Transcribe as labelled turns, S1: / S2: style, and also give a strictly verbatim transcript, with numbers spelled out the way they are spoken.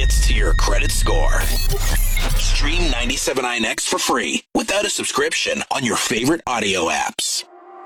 S1: hits to your credit score. Stream ninety-seven point nine X for free without a subscription on your favorite audio apps.